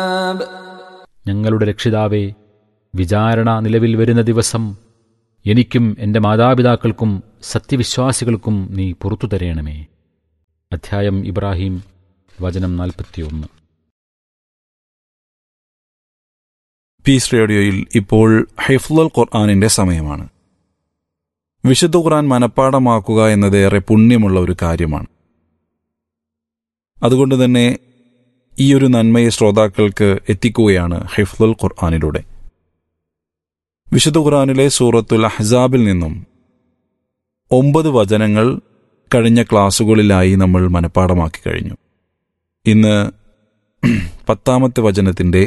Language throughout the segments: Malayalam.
ഞങ്ങളുടെ രക്ഷിതാവേ, വിചാരണ നിലവിൽ വരുന്ന ദിവസം എനിക്കും എൻ്റെ മാതാപിതാക്കൾക്കും സത്യവിശ്വാസികൾക്കും നീ പുറത്തു തരേണമേ. അധ്യായം ഇബ്രാഹിം, വചനം 41. പീസ് റേഡിയോയിൽ ഇപ്പോൾ ഹിഫ്ളുൽ ഖുർആനിന്റെ സമയമാണ്. വിശുദ്ധ ഖുർആൻ മനഃപ്പാഠമാക്കുക എന്നത് ഏറെ പുണ്യമുള്ള ഒരു കാര്യമാണ്. അതുകൊണ്ട് തന്നെ ഈ ഒരു നന്മയെ ശ്രോതാക്കൾക്ക് എത്തിക്കുകയാണ് ഹിഫ്ളുൽ ഖുർആനിലൂടെ. വിശുദ്ധ ഖുർആനിലെ സൂറത്തുൽ അഹ്സാബിൽ നിന്നും 9 വചനങ്ങൾ കഴിഞ്ഞ ക്ലാസുകളിലായി നമ്മൾ മനഃപ്പാഠമാക്കി കഴിഞ്ഞു. ഇന്ന് 10ാമത്തെ വചനത്തിൻ്റെ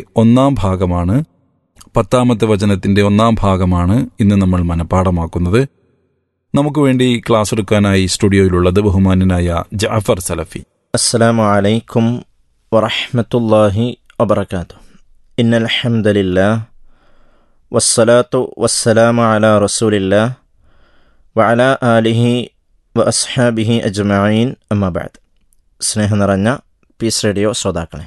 ഒന്നാം ഭാഗമാണ് ഇന്ന് നമ്മൾ മനഃപ്പാഠമാക്കുന്നത്. നമുക്ക് വേണ്ടി ക്ലാസ് എടുക്കാനായി സ്റ്റുഡിയോയിലുള്ളത് ബഹുമാന്യനായ ജഅഫർ സലഫി. അസ്സലാമു അലൈക്കും വറഹ്മത്തുള്ളാഹി വബറകാതുഹു. ഇന്നൽ ഹംദലില്ലാഹ് വസ്സലാത്തു വസ്സലാമു അലാ റസൂലില്ലാഹ് വഅലാ ആലിഹി വഅസ്ഹാബിഹി അജ്മഈൻ. അമ്മാ ബഅദ്. സ്നേഹം നിറഞ്ഞ പീസ് റേഡിയോ ശ്രോതാക്കളെ,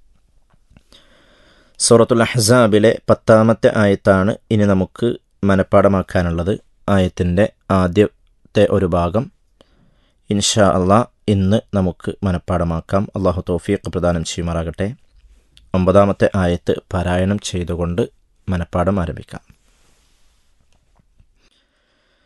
സൂറത്തുൽ അഹ്സാബിലെ 10ാമത്തെ ആയത്താണ് ഇനി നമുക്ക് മനഃപ്പാഠമാക്കാനുള്ളത്. ആയത്തിൻ്റെ ആദ്യത്തെ ഒരു ഭാഗം ഇൻഷാ അള്ളാഹ് ഇന്ന് നമുക്ക് മനഃപ്പാഠമാക്കാം. അള്ളാഹു തൗഫീഖ് പ്രദാനം ചെയ്യുമാറാകട്ടെ. 9ാമത്തെ ആയത്ത് പാരായണം ചെയ്തുകൊണ്ട് മനഃപ്പാഠം ആരംഭിക്കാം.